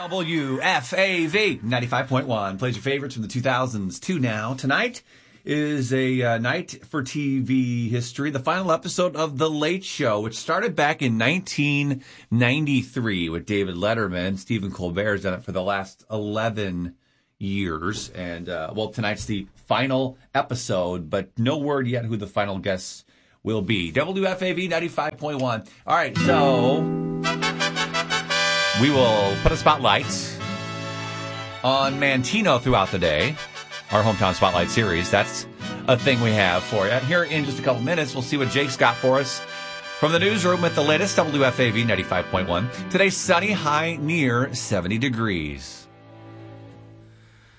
WFAV 95.1 plays your favorites from the 2000s to now. Tonight is a night for TV history, the final episode of The Late Show, which started back in 1993 with David Letterman. Stephen Colbert's done it for the last 11 years. And, tonight's the final episode, but no word yet who the final guests will be. WFAV 95.1. All right, so we will put a spotlight on Mantino throughout the day. Our Hometown Spotlight series. That's a thing we have for you. Here in just a couple minutes, we'll see what Jake's got for us from the newsroom with the latest WFAV 95.1. Today's sunny, high near 70 degrees.